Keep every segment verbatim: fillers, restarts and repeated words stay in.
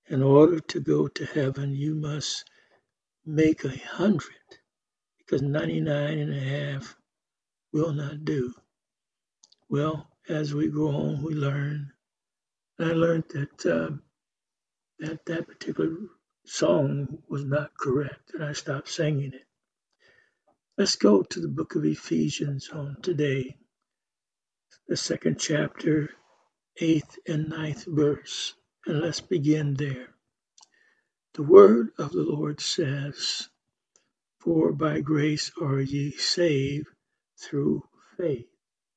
In order to go to heaven, you must make a hundred, because ninety-nine and a half will not do. Well, as we go on, we learn. And I learned that uh, that that particular song was not correct, and I stopped singing it. Let's go to the book of Ephesians on today, the second chapter, eighth and ninth verse, and let's begin there. The word of the Lord says, "For by grace are ye saved through faith,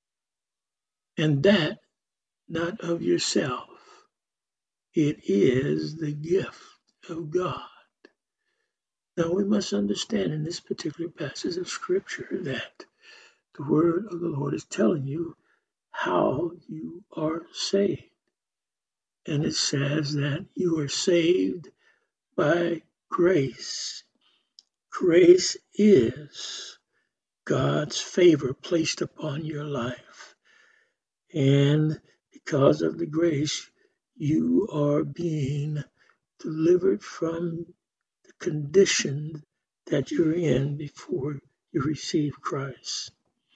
and that not of yourself. It is the gift of God." Now we must understand in this particular passage of scripture that the word of the Lord is telling you how you are saved. And it says that you are saved by grace. Grace is God's favor placed upon your life. And because of the grace, you are being delivered from the condition that you're in before you receive Christ.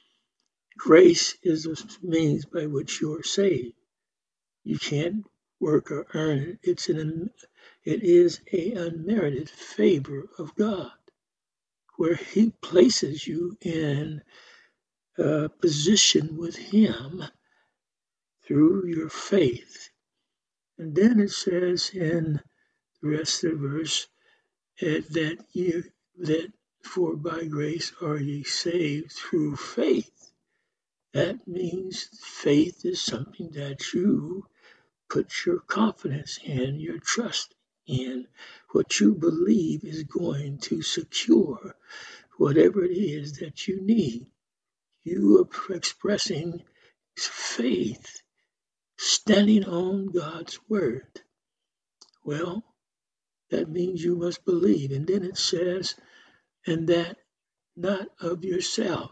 Grace is the means by which you are saved. You can't work or earn it. It's an it is a unmerited favor of God, where He places you in a position with Him through your faith. And then it says in the rest of the verse uh, that you that for by grace are ye saved through faith. That means faith is something that you put your confidence in, your trust in, what you believe is going to secure whatever it is that you need. You are expressing faith, standing on God's word. Well, that means you must believe. And then it says, and that not of yourself.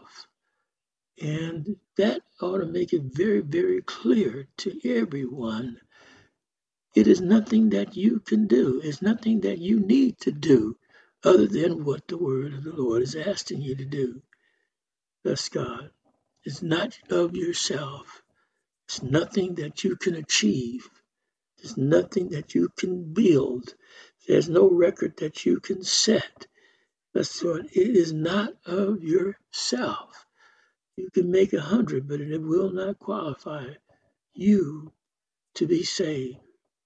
And that ought to make it very, very clear to everyone. It is nothing that you can do. It's nothing that you need to do other than what the word of the Lord is asking you to do. Thus, God, it's not of yourself. It's nothing that you can achieve. There's nothing that you can build. There's no record that you can set. That's what it is not of yourself. You can make a hundred, but it will not qualify you to be saved.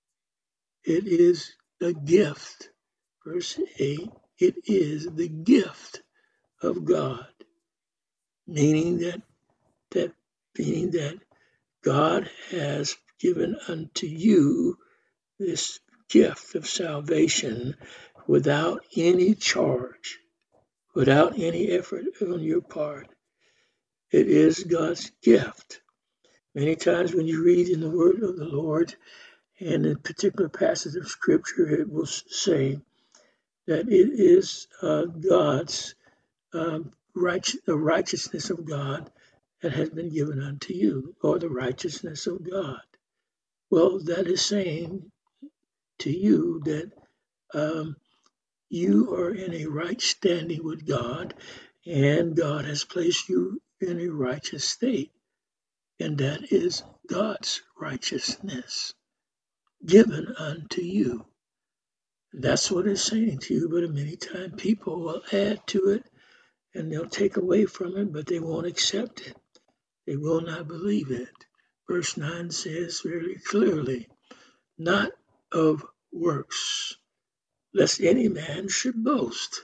It is a gift. Verse eight, it is the gift of God. Meaning that that meaning that God has given unto you this gift of salvation without any charge, without any effort on your part. It is God's gift. Many times when you read in the word of the Lord, and in particular passage of scripture, it will say that it is uh, God's um, right, the righteousness of God that has been given unto you, or the righteousness of God. Well, that is saying to you that um, you are in a right standing with God, and God has placed you in a righteous state, and that is God's righteousness given unto you. That's what it's saying to you, but many times people will add to it and they'll take away from it, but they won't accept it. They will not believe it. Verse nine says very clearly, not of works, lest any man should boast.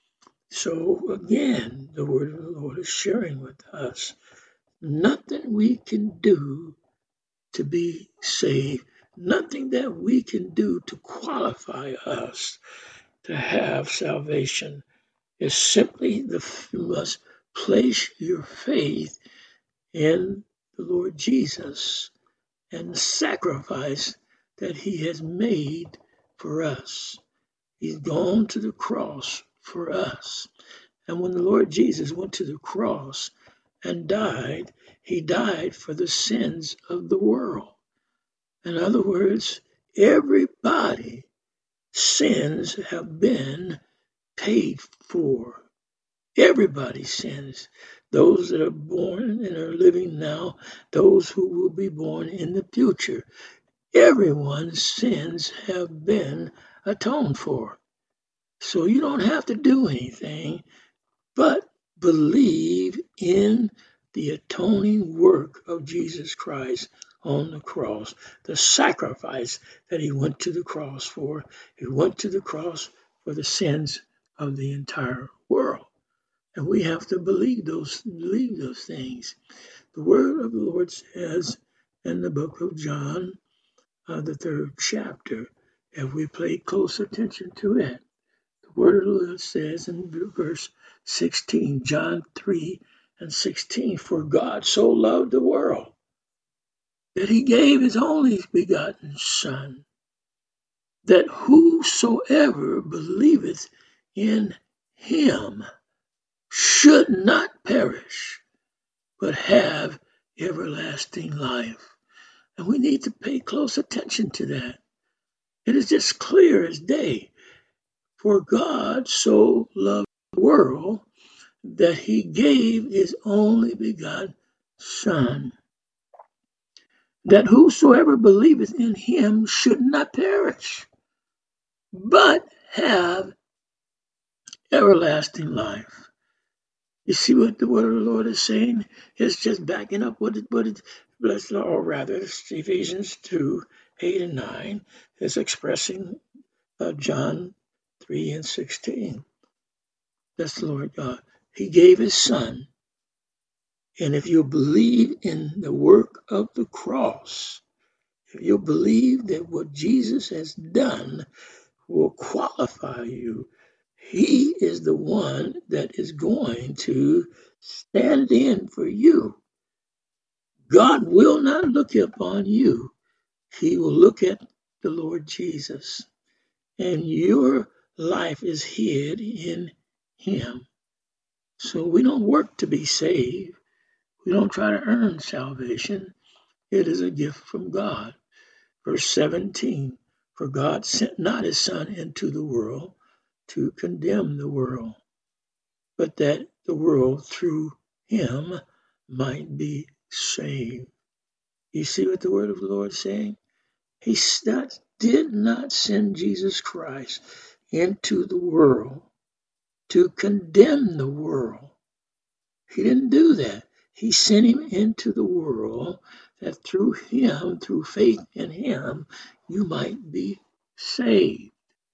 So again, the word of the Lord is sharing with us nothing we can do to be saved, nothing that we can do to qualify us to have salvation. Is simply the you must place your faith in the Lord Jesus and the sacrifice that He has made for us. He's gone to the cross for us. And when the Lord Jesus went to the cross and died, He died for the sins of the world. In other words, everybody sins have been paid for. Everybody's sins. Those that are born and are living now, those who will be born in the future. Everyone's sins have been atoned for. So you don't have to do anything but believe in the atoning work of Jesus Christ on the cross, the sacrifice that he went to the cross for. He went to the cross for the sins of the entire world. And we have to believe those, believe those things. The word of the Lord says in the book of John, uh, the third chapter, if we pay close attention to it, the word of the Lord says in verse sixteen, John three and sixteen, for God so loved the world that he gave his only begotten Son, that whosoever believeth in him should not perish, but have everlasting life. And we need to pay close attention to that. It is just clear as day. For God so loved the world that he gave his only begotten Son, that whosoever believeth in him should not perish, but have everlasting life. You see what the word of the Lord is saying? It's just backing up what it, what it, or rather, Ephesians two, eight and nine is expressing uh, John three and sixteen. That's the Lord God. He gave his Son. And if you believe in the work of the cross, if you believe that what Jesus has done will qualify you, he is the one that is going to stand in for you. God will not look upon you. He will look at the Lord Jesus. And your life is hid in him. So we don't work to be saved. We don't try to earn salvation. It is a gift from God. Verse seventeen, for God sent not his Son into the world to condemn the world, but that the world through him might be saved. You see what the word of the Lord is saying? He not, did not send Jesus Christ into the world to condemn the world. He didn't do that. He sent him into the world that through him, through faith in him, you might be saved.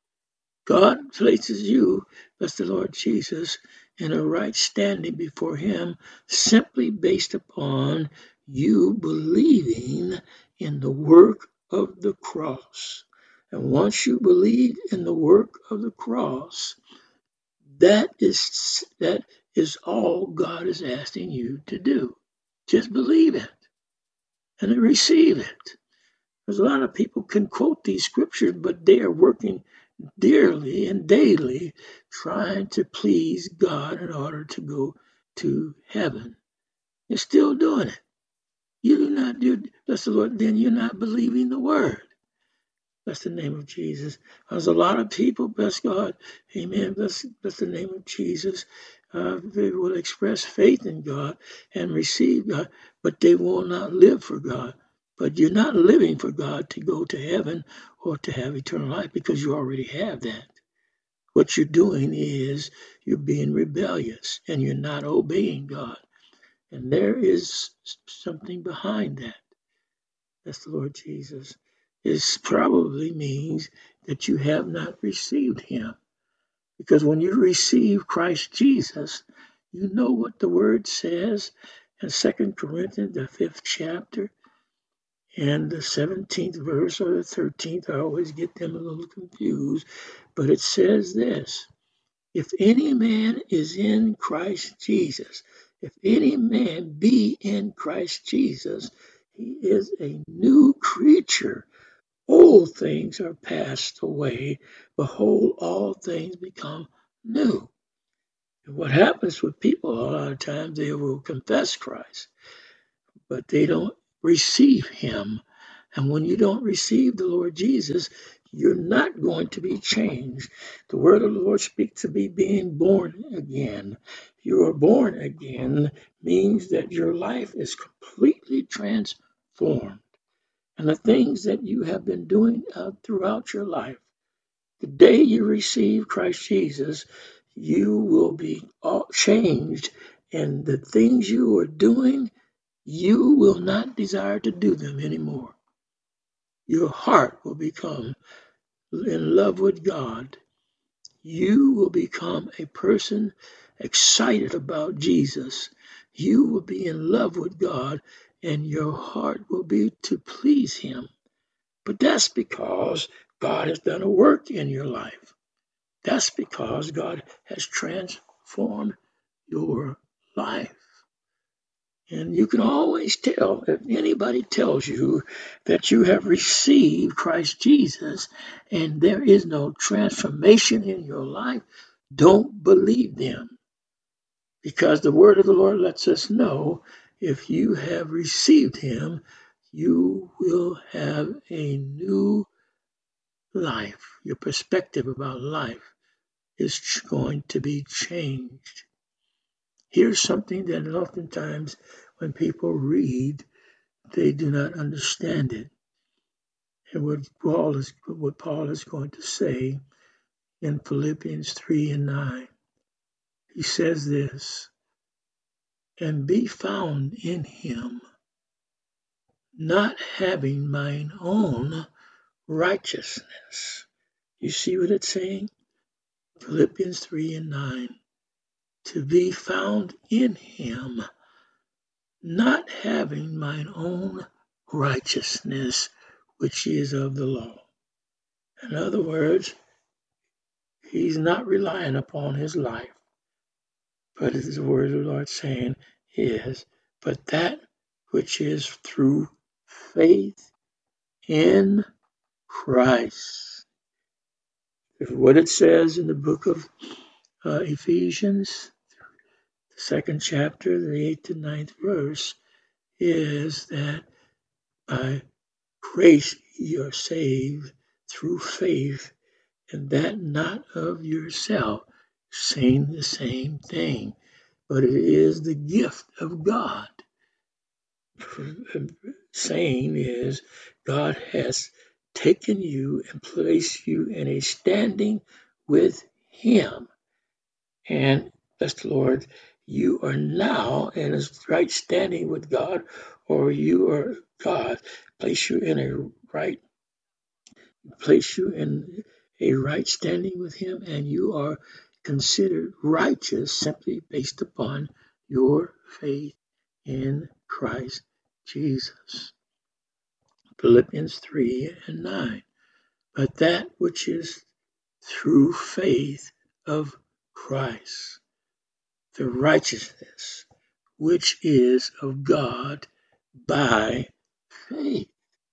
God places you, that's the Lord Jesus, in a right standing before him simply based upon you believing in the work of the cross. And once you believe in the work of the cross, that is that is all God is asking you to do. Just believe it and receive it. There's a lot of people can quote these scriptures, but they are working dearly and daily trying to please God in order to go to heaven. You're still doing it. You do not do, bless the Lord, then you're not believing the word. Bless the name of Jesus. There's a lot of people, bless God, amen, bless, bless the name of Jesus. Uh, they will express faith in God and receive God, but they will not live for God. But you're not living for God to go to heaven or to have eternal life because you already have that. What you're doing is you're being rebellious and you're not obeying God. And there is something behind that. That's the Lord Jesus. It probably means that you have not received him. Because when you receive Christ Jesus, you know what the word says in Second Corinthians, the fifth chapter, and the seventeenth verse or the thirteenth. I always get them a little confused. But it says this, if any man is in Christ Jesus, if any man be in Christ Jesus, he is a new creature. Old things are passed away. Behold, all things become new. And what happens with people a lot of times, they will confess Christ, but they don't receive him And when you don't receive the Lord Jesus, you're not going to be changed. The word of the Lord speaks to be being born again. You are born again means that your life is completely transformed. And the things that you have been doing uh, throughout your life, the day you receive Christ Jesus, you will be all changed. And the things you are doing, you will not desire to do them anymore. Your heart will become in love with God. You will become a person excited about Jesus. You will be in love with God, and your heart will be to please Him. But that's because God has done a work in your life. That's because God has transformed your life. And you can always tell if anybody tells you that you have received Christ Jesus and there is no transformation in your life, don't believe them. Because the word of the Lord lets us know if you have received Him, you will have a new life. Your perspective about life is going to be changed. Here's something that oftentimes when people read, they do not understand it. And what Paul is, what Paul is going to say in Philippians three and nine, he says this, and be found in Him, not having mine own righteousness. You see what it's saying? Philippians three and nine, to be found in Him, not having mine own righteousness, which is of the law. In other words, he's not relying upon his life, but as the word of the Lord saying is, but that which is through faith in Christ. What it says in the book of uh, Ephesians, the second chapter, the eighth and ninth verse, is that by grace you are saved through faith, and that not of yourself, saying the same thing, but it is the gift of God. Saying is, God has taken you and placed you in a standing with Him. And bless the Lord, you are now in a right standing with God, or you are God, place you in a right place you in a right standing with Him, and you are considered righteous simply based upon your faith in Christ Jesus. Philippians three and nine. But that which is through faith of Christ, the righteousness which is of God by faith.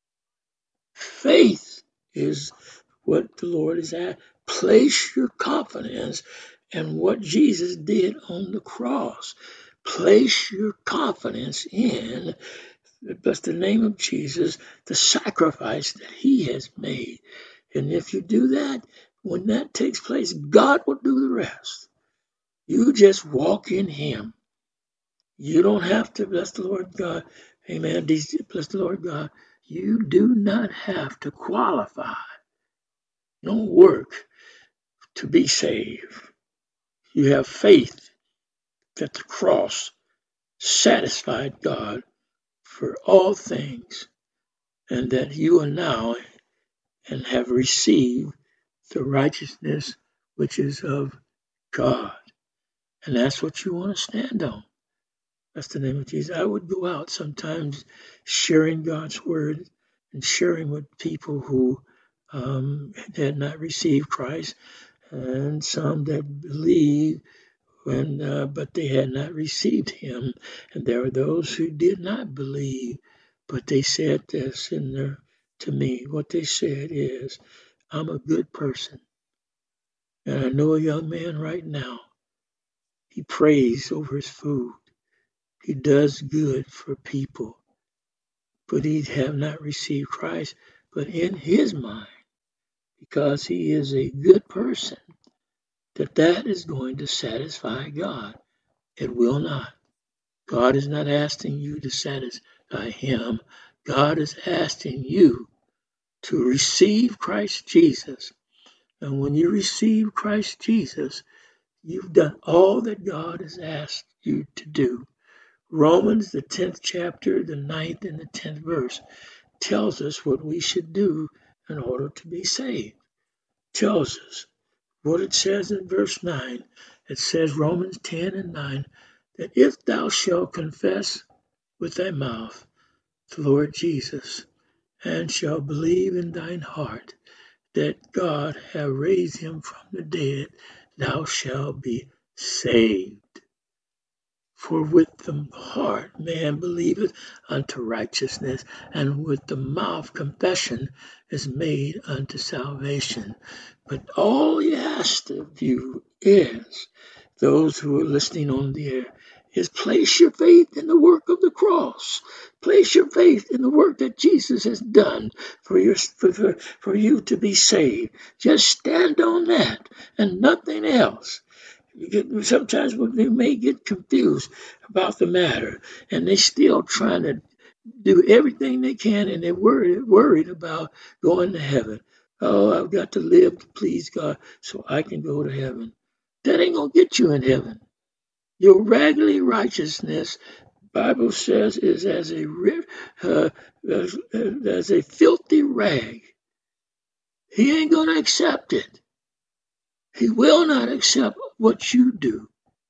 Faith is what the Lord is at. Place your confidence in what Jesus did on the cross. Place your confidence in, bless the name of Jesus, the sacrifice that He has made. And if you do that, when that takes place, God will do the rest. You just walk in Him. You don't have to, bless the Lord God. Amen. Bless the Lord God. You do not have to qualify. Don't work to be saved. You have faith that the cross satisfied God for all things, and that you are now and have received the righteousness which is of God. And that's what you want to stand on. That's the name of Jesus. I would go out sometimes sharing God's word and sharing with people who um, had not received Christ, and some that believe, when, uh, but they had not received Him. And there were those who did not believe, but they said this in their, to me. What they said is, I'm a good person. And I know a young man right now, he prays over his food. He does good for people, but he have not received Christ, but in his mind, because he is a good person, that that is going to satisfy God. It will not. God is not asking you to satisfy him. God is asking you to receive Christ Jesus. And when you receive Christ Jesus, you've done all that God has asked you to do. Romans, the tenth chapter, the ninth and the tenth verse, tells us what we should do in order to be saved. Tells us what it says in verse nine. It says, Romans ten and nine, that if thou shalt confess with thy mouth the Lord Jesus, and shalt believe in thine heart that God hath raised him from the dead, thou shalt be saved. For with the heart man believeth unto righteousness, and with the mouth confession is made unto salvation. But all he asks of you is, those who are listening on the air, is place your faith in the work of the cross. Place your faith in the work that Jesus has done for, your, for, for, for you to be saved. Just stand on that and nothing else. You get, sometimes they may get confused about the matter, and they're still trying to do everything they can, and they're worried, worried about going to heaven. Oh, I've got to live to please God so I can go to heaven. That ain't going to get you in heaven. Your raggedy righteousness, Bible says, is as a uh, as, as a filthy rag. He ain't going to accept it. He will not accept what you do.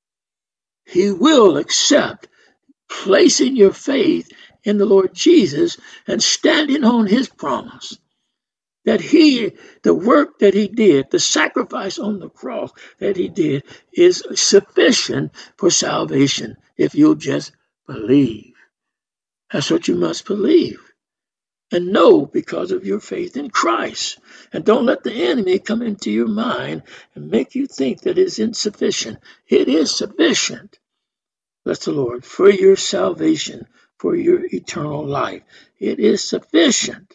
He will accept placing your faith in the Lord Jesus and standing on his promise that he, the work that he did, the sacrifice on the cross that he did is sufficient for salvation if you'll just believe. That's what you must believe. And know because of your faith in Christ. And don't let the enemy come into your mind and make you think that it's insufficient. It is sufficient. Bless the Lord, for your salvation, for your eternal life. It is sufficient.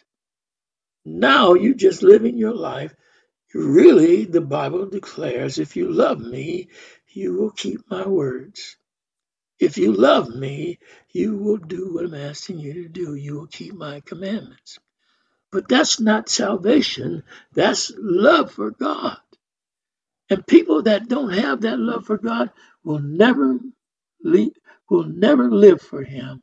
Now you just living your life. Really, the Bible declares, if you love me, you will keep my words. If you love me, you will do what I'm asking you to do. You will keep my commandments. But that's not salvation. That's love for God. And people that don't have that love for God will never leave, will never live for him.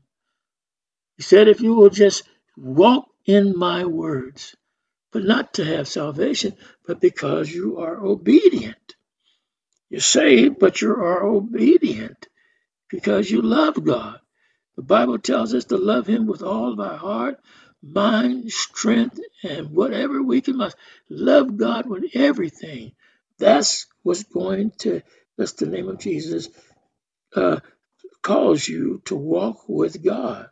He said, if you will just walk in my words, but not to have salvation, but because you are obedient. You're saved, but you are obedient because you love God. The Bible tells us to love him with all of our heart, mind, strength, and whatever we can must. Love God with everything. That's what's going to, that's the name of Jesus, uh, calls you to walk with God.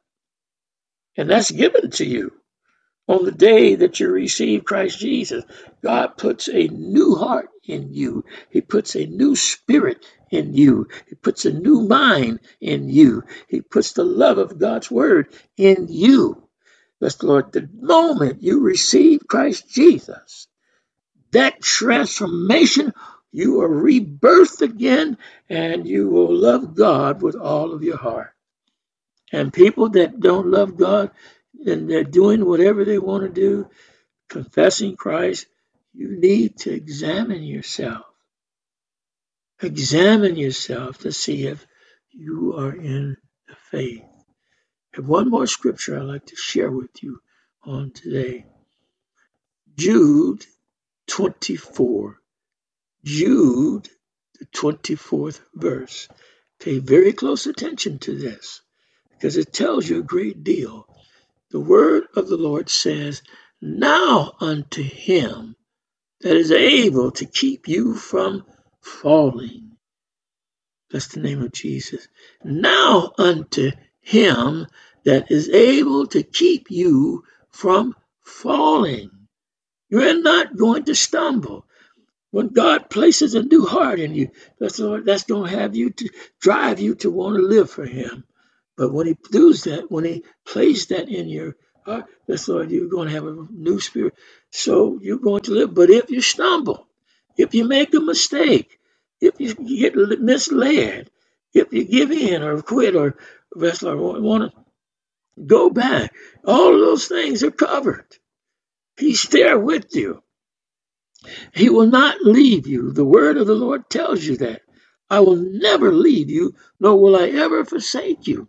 And that's given to you. On the day that you receive Christ Jesus, God puts a new heart in you. He puts a new spirit in you. He puts a new mind in you. He puts the love of God's word in you. Bless the Lord. The moment you receive Christ Jesus, that transformation, you are rebirthed again, and you will love God with all of your heart. And people that don't love God, and they're doing whatever they want to do, confessing Christ, you need to examine yourself. Examine yourself to see if you are in the faith. I have one more scripture I'd like to share with you on today. Jude twenty-four. Jude, the twenty-fourth verse. Pay very close attention to this because it tells you a great deal. The word of the Lord says, now unto him that is able to keep you from falling. That's the name of Jesus. Now unto him that is able to keep you from falling. You're not going to stumble. When God places a new heart in you, that's, Lord, that's going to have you to drive you to want to live for him. But when he does that, when he placed that in your heart, that's Lord, you're going to have a new spirit. So you're going to live. But if you stumble, if you make a mistake, if you get misled, if you give in or quit or that's Lord, want to go back, all of those things are covered. He's there with you. He will not leave you. The word of the Lord tells you that. I will never leave you, nor will I ever forsake you.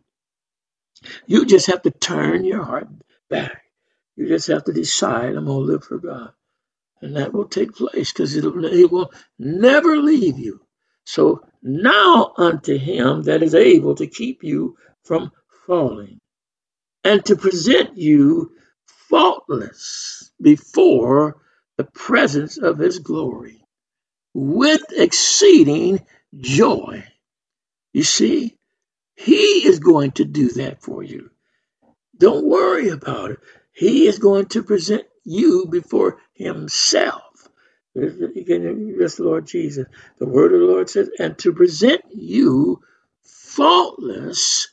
You just have to turn your heart back. You just have to decide, I'm going to live for God. And that will take place because He will never leave you. So now unto Him that is able to keep you from falling and to present you faultless before the presence of His glory with exceeding joy. You see, He is going to do that for you. Don't worry about it. He is going to present you before Himself. That's the Lord Jesus. The word of the Lord says, and to present you faultless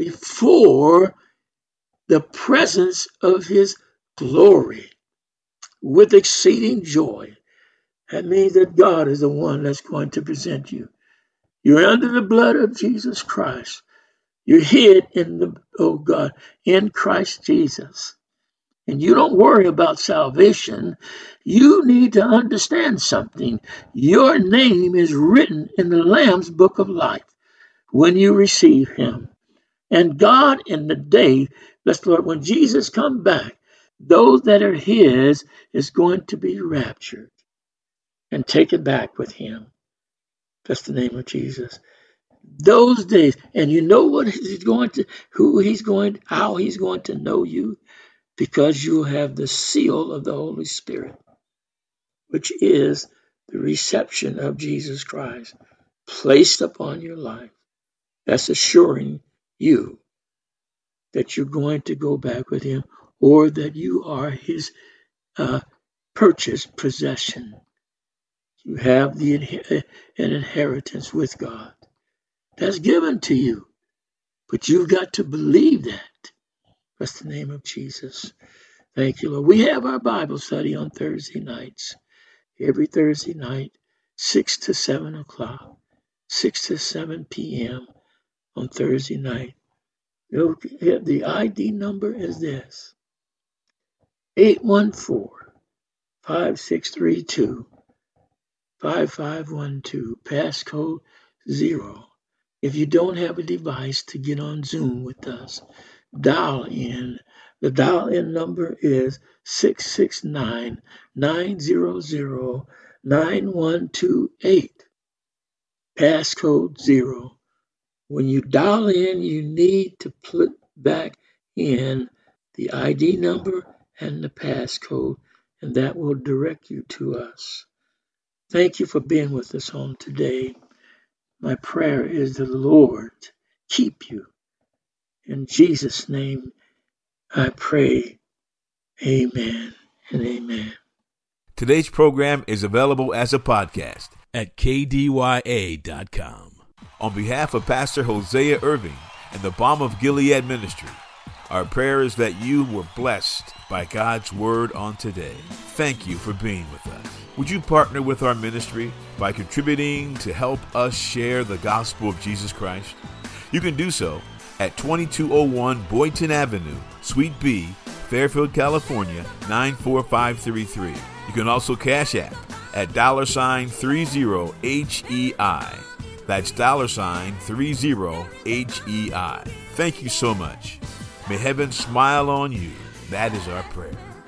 before the presence of His glory with exceeding joy. That means that God is the one that's going to present you. You're under the blood of Jesus Christ. You're hid in the, oh God, in Christ Jesus. And you don't worry about salvation. You need to understand something. Your name is written in the Lamb's book of life when you receive Him. And God in the day, bless the Lord, when Jesus comes back, those that are His is going to be raptured and taken back with Him. That's the name of Jesus. Those days, and you know what He's going to, who He's going, how He's going to know you, because you have the seal of the Holy Spirit, which is the reception of Jesus Christ placed upon your life. That's assuring you that you're going to go back with Him, or that you are His uh, purchased possession. You have the an inheritance with God. That's given to you. But you've got to believe that. That's the name of Jesus. Thank you, Lord. We have our Bible study on Thursday nights. Every Thursday night, six to seven o'clock. six to seven p.m. on Thursday night. The I D number is this. eight one four, five six three two, five five one two. Passcode zero. If you don't have a device to get on Zoom with us, dial in. The dial-in number is six six nine, nine zero zero, nine one two eight. Passcode zero. When you dial in, you need to put back in the I D number and the passcode, and that will direct you to us. Thank you for being with us on today. My prayer is the Lord keep you. In Jesus' name, I pray. Amen and amen. Today's program is available as a podcast at K D Y A dot com. On behalf of Pastor Hosea Irving and the Balm of Gilead Ministry, our prayer is that you were blessed by God's word on today. Thank you for being with us. Would you partner with our ministry by contributing to help us share the gospel of Jesus Christ? You can do so at twenty-two oh one Boynton Avenue, Suite B, Fairfield, California, nine four five three three. You can also cash app at dollar sign three zero H E I. That's dollar sign three zero H E I. Thank you so much. May heaven smile on you. That is our prayer.